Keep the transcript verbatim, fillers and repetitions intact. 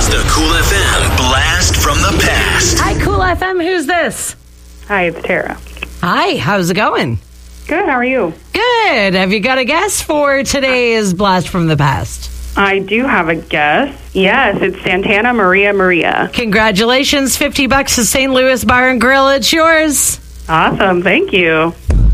the Cool F M Blast from the Past. Hi, Cool F M. Who's this? Hi, it's Tara. Hi, how's it going? Good, how are you? Good. Have you got a guess for today's Blast from the Past? I do have a guess. Yes, it's Santana Maria Maria. Congratulations, fifty bucks to Saint Louis Bar and Grill. It's yours. Awesome, thank you.